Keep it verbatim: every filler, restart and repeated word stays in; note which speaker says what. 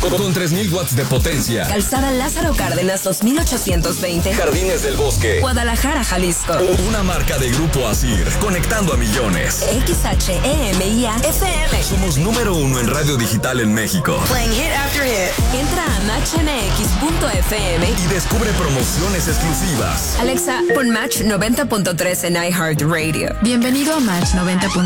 Speaker 1: Con tres mil watts de potencia.
Speaker 2: Calzada Lázaro Cárdenas dos mil ochocientos veinte.
Speaker 1: Jardines del Bosque.
Speaker 2: Guadalajara, Jalisco.
Speaker 1: Una marca de Grupo Asir, conectando a millones.
Speaker 2: X H E M I A F M.
Speaker 1: Somos número uno en radio digital en México.
Speaker 2: Playing hit after hit. Entra a match m x punto f m
Speaker 1: y descubre promociones exclusivas.
Speaker 2: Alexa, pon Match noventa punto tres en iHeartRadio.
Speaker 3: Bienvenido a Match noventa punto tres.